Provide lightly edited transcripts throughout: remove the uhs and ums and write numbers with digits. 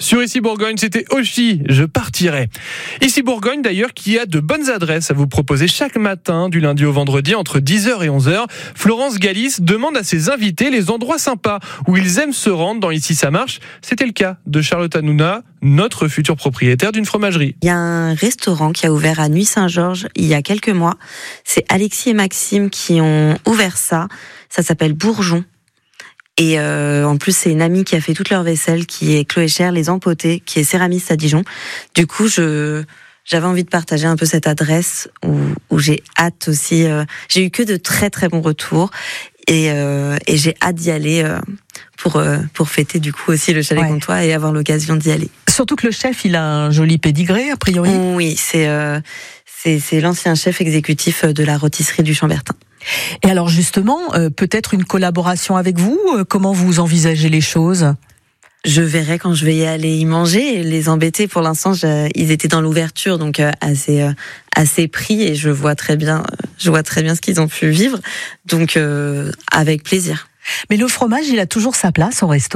Sur Ici Bourgogne, c'était Oshi, je partirai. Ici Bourgogne d'ailleurs qui a de bonnes adresses à vous proposer chaque matin du lundi au vendredi entre 10h et 11h. Florence Galis demande à ses invités les endroits sympas où ils aiment se rendre dans Ici ça marche. C'était le cas de Charlotte Hanouna, notre future propriétaire d'une fromagerie. Il y a un restaurant qui a ouvert à Nuit-Saint-Georges il y a quelques mois. C'est Alexis et Maxime qui ont ouvert ça. Ça s'appelle Bourgeon. Et en plus, c'est une amie qui a fait toute leur vaisselle, qui est Chloé Cher, les Empotés, qui est céramiste à Dijon. Du coup, j'avais envie de partager un peu cette adresse où j'ai hâte aussi. J'ai eu que de très très bons retours et j'ai hâte d'y aller pour fêter du coup aussi le chalet comtois et avoir l'occasion d'y aller. Surtout que le chef, il a un joli pédigré a priori. Oui, c'est l'ancien chef exécutif de la rôtisserie du Chambertin. Et alors justement, peut-être une collaboration avec vous. Comment vous envisagez les choses ? Je verrai quand je vais y aller y manger et les embêter. Pour l'instant, ils étaient dans l'ouverture, donc assez pris et je vois très bien ce qu'ils ont pu vivre. Donc avec plaisir. Mais le fromage, il a toujours sa place au resto ?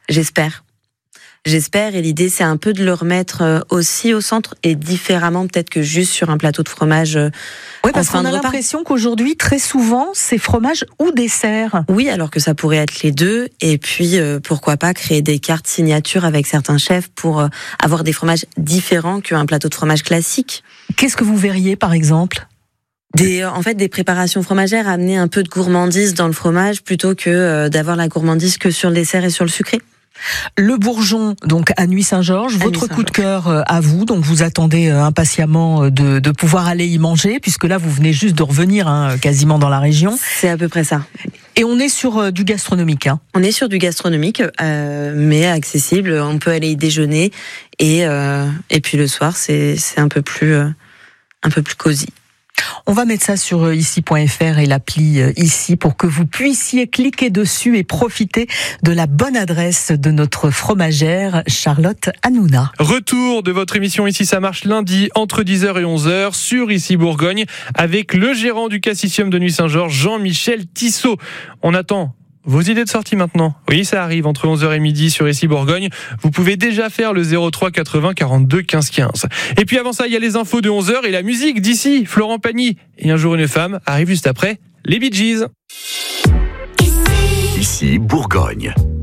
J'espère, et l'idée c'est un peu de le remettre aussi au centre et différemment peut-être que juste sur un plateau de fromage. Oui, parce qu'on a l'impression qu'aujourd'hui, très souvent, c'est fromage ou dessert. Oui, alors que ça pourrait être les deux. Et puis, pourquoi pas créer des cartes signatures avec certains chefs pour avoir des fromages différents qu'un plateau de fromage classique. Qu'est-ce que vous verriez, par exemple ? En fait, des préparations fromagères, amener un peu de gourmandise dans le fromage plutôt que d'avoir la gourmandise que sur le dessert et sur le sucré. Le Bourgeon, donc à Nuit-Saint-Georges, votre coup de cœur à vous, donc vous attendez impatiemment de pouvoir aller y manger, puisque là vous venez juste de revenir quasiment dans la région. C'est à peu près ça. Et on est sur du gastronomique. On est sur du gastronomique, mais accessible. On peut aller y déjeuner et puis le soir c'est un peu plus cosy. On va mettre ça sur ici.fr et l'appli Ici pour que vous puissiez cliquer dessus et profiter de la bonne adresse de notre fromagère Charlotte Hanouna. Retour de votre émission Ici ça marche lundi entre 10h et 11h sur Ici Bourgogne avec le gérant du Cassicium de Nuit-Saint-Georges, Jean-Michel Tissot. On attend vos idées de sortie maintenant. Oui, ça arrive entre 11h et midi sur Ici Bourgogne. Vous pouvez déjà faire le 03 80 42 15 15. Et puis avant ça, il y a les infos de 11h et la musique d'ici. Florent Pagny et Un jour une femme arrive juste après les Bee Gees. Ici Bourgogne.